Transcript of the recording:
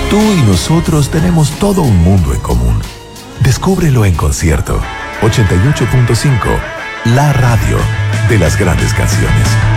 Tú y nosotros tenemos todo un mundo en común. Descúbrelo en concierto. 88.5, la radio de las grandes canciones.